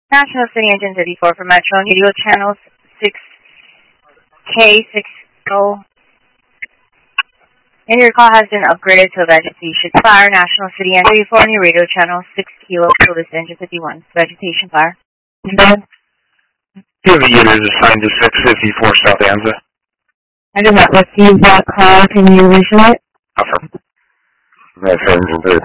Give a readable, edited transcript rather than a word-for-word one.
National City Engine 34 for Metro and Radio Channels 6K60. And your call has been upgraded to a vegetation fire. National City Engine 34 on your radio channel 6 Kilo Police Engine 51. Vegetation fire. Do you have a unit assigned to 654 South Anza? I did not receive that call. Can you reshow it? Affirm. That's engine 34.